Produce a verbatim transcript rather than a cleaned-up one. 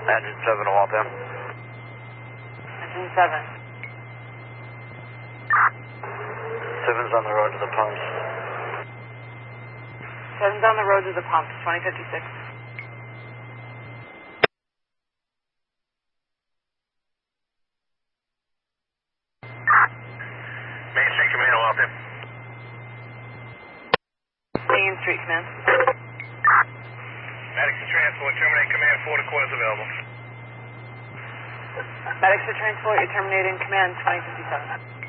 Engine seven to Waltham. Engine seven. seven's on the road to the pumps. seven's on the road to the pumps, twenty fifty-six. Main Street Command, Waltham. Main Street Command. Medics to transport, terminate command, four to quarters available. Medics to transport, you're terminating command, twenty fifty-seven.